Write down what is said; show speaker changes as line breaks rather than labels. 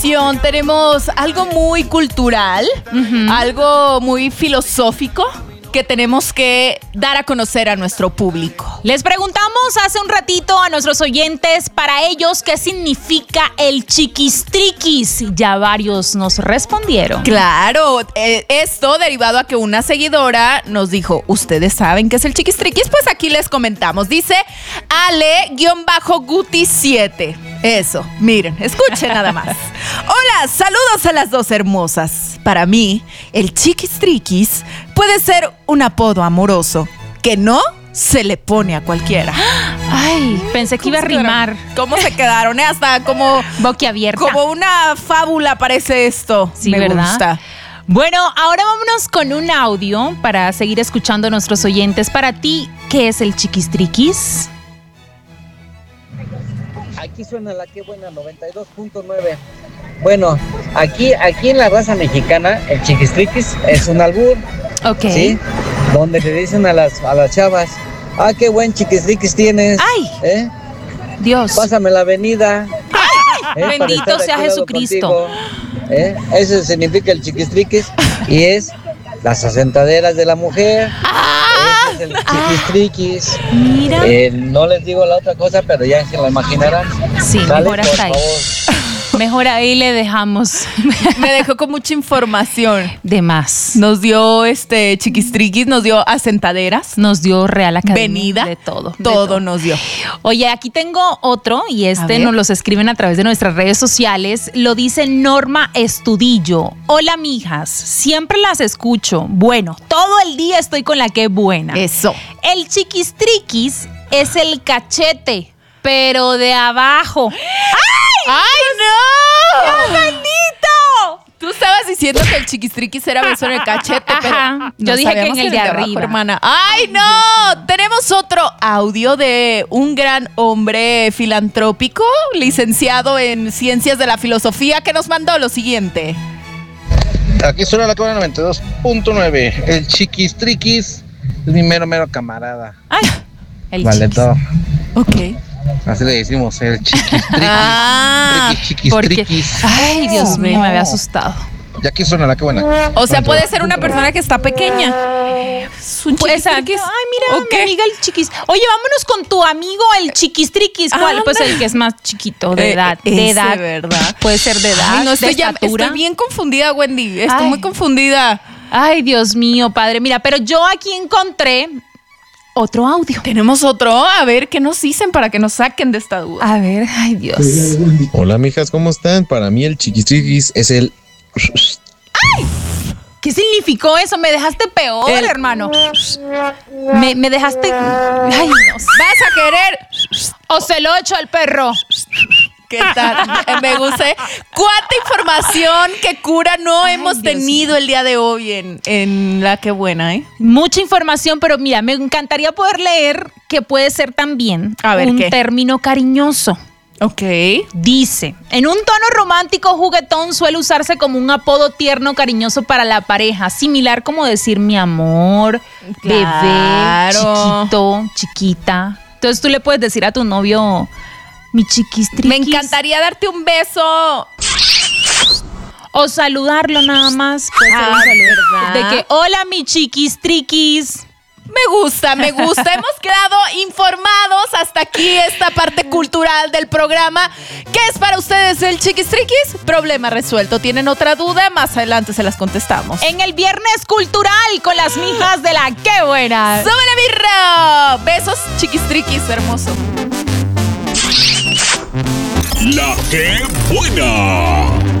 Tenemos algo muy cultural, algo muy filosófico que tenemos que dar a conocer a nuestro público.
Les preguntamos hace un ratito a nuestros oyentes, para ellos, ¿qué significa el chiquistriquis? Ya varios nos respondieron.
Claro, esto derivado a que una seguidora nos dijo, ¿ustedes saben qué es el chiquistriquis? Pues aquí les comentamos. Dice Ale-Guti7. Eso, miren, escuchen nada más. Hola, saludos a las dos hermosas. Para mí, el chiquistriquis puede ser un apodo amoroso que no se le pone a cualquiera.
Ay, pensé que iba a rimar.
¿Cómo se quedaron? Hasta como
boquiabierta.
Como una fábula parece esto.
Sí,
me
¿verdad?
gusta.
Bueno, ahora vámonos con un audio para seguir escuchando a nuestros oyentes. Para ti, ¿qué es el chiquistriquis?
Aquí suena la que buena 92.9. Bueno, aquí en la raza mexicana, el chiquistriquis es un albur.
Ok.
¿Sí? Donde le dicen a las chavas, qué buen chiquistriquis tienes.
¡Ay! Dios.
Pásame la avenida.
Bendito sea Jesucristo.
Eso significa el chiquistriquis y es las asentaderas de la mujer. Ese es el chiquistriquis.
Mira.
No les digo la otra cosa, pero ya se la imaginarán.
Sí,
¿Sale?
mejor hasta ahí. Mejor ahí le dejamos.
Me dejó con mucha información.
De más.
Nos dio chiquistriquis, nos dio asentaderas,
nos dio Real Academia.
Venida.
De todo.
Todo nos dio.
Oye, aquí tengo otro y nos los escriben a través de nuestras redes sociales. Lo dice Norma Estudillo. Hola, mijas. Siempre las escucho. Bueno, todo el día estoy con la que buena.
Eso.
El chiquistriquis es el cachete, pero de abajo.
¡Ay, no!
¡Dios bendito!
Tú estabas diciendo que el chiquistriquis era beso en el cachete, pero
yo dije que en el de arriba,
abajo, hermana. ¡Ay, no! Tenemos otro audio de un gran hombre filantrópico, licenciado en Ciencias de la Filosofía, que nos mandó lo siguiente.
Aquí suena la cámara 92.9. El chiquistriquis es mi mero camarada.
Ay, el
Valedor.
Ok.
Así le decimos, el chiquistriquis. Chiquistriquis.
Ay, Dios mío, me había asustado.
Y aquí suena la que buena.
O sea, puede ser una persona que está pequeña. Es un chiquistriquis.
Ay, mira, mi amiga el chiquis. Oye, vámonos con tu amigo el chiquistriquis. ¿Cuál? Pues el que es más chiquito, de edad. De edad,
¿verdad?
Puede ser de edad.
Ay, no,
estoy
bien confundida, Wendy. Estoy muy confundida.
Ay, Dios mío, padre. Mira, pero yo aquí encontré otro audio.
Tenemos otro. A ver, ¿qué nos dicen para que nos saquen de esta duda?
A ver, ay, Dios.
Hola, mijas, ¿cómo están? Para mí el chiquistriquis es el...
¡Ay! ¿Qué significó eso? Me dejaste peor, hermano. Me dejaste... Ay, no.
¿Vas a querer?
O se lo echo al perro.
¿Qué tal? Me gusta. ¿Cuánta información que cura no hemos tenido el día de hoy en la que buena,
Mucha información, pero mira, me encantaría poder leer que puede ser también un término cariñoso.
Ok.
Dice, en un tono romántico juguetón suele usarse como un apodo tierno cariñoso para la pareja, similar como decir mi amor, bebé, chiquito, chiquita. Entonces tú le puedes decir a tu novio, mi chiquistriquis.
Me encantaría darte un beso.
O saludarlo nada más. Puede ser un saludo. De que, hola, mi chiquistriquis.
Me gusta. Hemos quedado informados hasta aquí esta parte cultural del programa. ¿Qué es para ustedes el chiquistriquis? Problema resuelto. ¿Tienen otra duda? Más adelante se las contestamos.
En el Viernes Cultural con las mijas de la ¡Qué buena!
¡Súbele, birra! Besos, chiquistriquis, hermoso.
La ¡Qué buena!